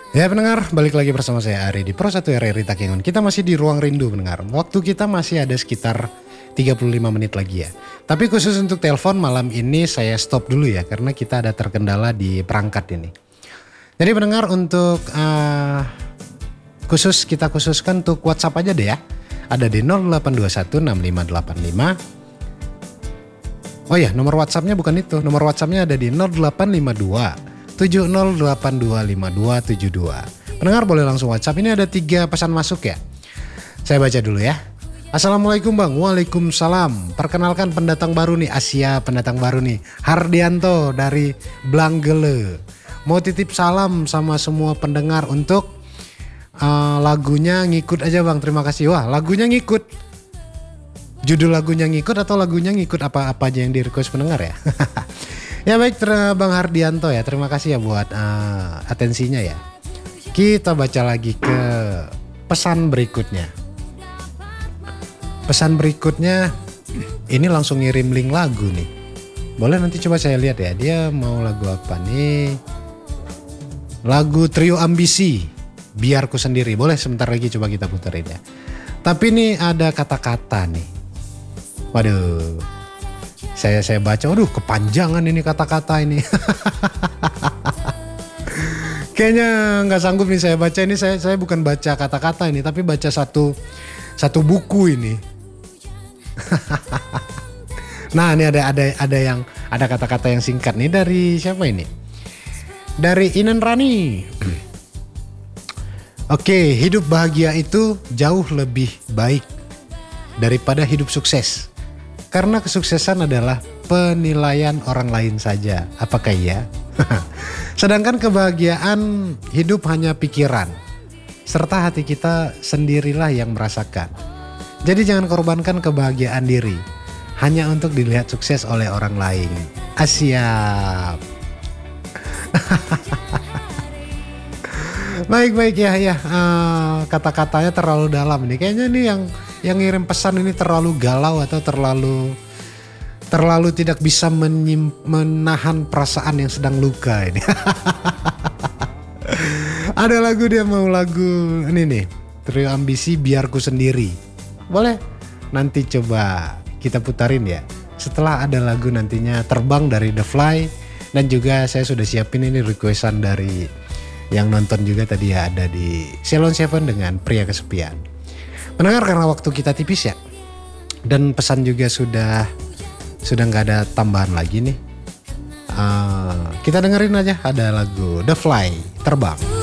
Ya pendengar, balik lagi bersama saya Ari di Pro 1 RRI Takengon. Kita masih di ruang rindu pendengar. Waktu kita masih ada sekitar 35 menit lagi ya. Tapi khusus untuk telepon malam ini saya stop dulu ya. Karena kita ada terkendala di perangkat ini. Jadi pendengar untuk kita khususkan untuk WhatsApp aja deh ya. Ada di 08216585. Oh ya, nomor WhatsAppnya bukan itu. Nomor WhatsAppnya ada di 0852 70825272. Pendengar boleh langsung WhatsApp. Ini ada 3 pesan masuk ya. Saya baca dulu ya. Assalamualaikum Bang. Waalaikumsalam. Perkenalkan pendatang baru nih, Asia pendatang baru nih, Hardianto dari Blanggele. Mau titip salam sama semua pendengar untuk lagunya Ngikut aja Bang. Terima kasih. Wah, lagunya Ngikut. Judul lagunya Ngikut atau lagunya Ngikut apa aja yang di request pendengar ya. Ya baik Bang Hardianto ya, terima kasih ya buat atensinya ya. Kita baca lagi ke pesan berikutnya. Pesan berikutnya ini langsung ngirim link lagu nih. Boleh nanti coba saya lihat ya, dia mau lagu apa nih. Lagu Trio Ambisi, Biarku Sendiri. Boleh sebentar lagi coba kita puterin ya. Tapi ini ada kata-kata nih. Waduh. Saya baca, waduh kepanjangan ini kata-kata ini. Kayaknya nggak sanggup nih saya baca ini. Saya bukan baca kata-kata ini, tapi baca satu buku ini. Nah ini ada kata-kata yang singkat nih dari siapa ini? Dari Inen Rani. Oke, hidup bahagia itu jauh lebih baik daripada hidup sukses. Karena kesuksesan adalah penilaian orang lain saja. Apakah iya? Sedangkan kebahagiaan hidup hanya pikiran. Serta hati kita sendirilah yang merasakan. Jadi jangan korbankan kebahagiaan diri hanya untuk dilihat sukses oleh orang lain. Asyap. Baik ya. Kata-katanya terlalu dalam nih. Kayaknya nih yang ngirim pesan ini terlalu galau atau terlalu tidak bisa menahan perasaan yang sedang luka ini. Ada lagu, dia mau lagu ini nih, Trio Ambisi Biarku Sendiri. Boleh nanti coba kita putarin ya. Setelah ada lagu nantinya Terbang dari The Fly. Dan juga saya sudah siapin ini requestan dari yang nonton juga tadi ya, ada di Ceylon Seven dengan Pria Kesepian. Pendengar, karena waktu kita tipis ya, dan pesan juga sudah nggak ada tambahan lagi nih. Kita dengerin aja, ada lagu The Fly, Terbang.